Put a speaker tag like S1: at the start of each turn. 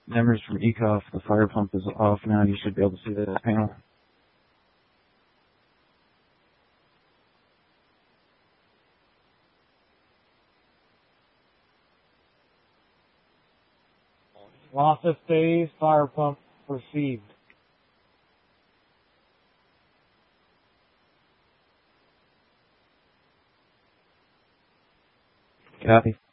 S1: Members from ECOF, the fire pump is off now. You should be able to see that panel.
S2: Loss of phase, fire pump received.
S1: Copy.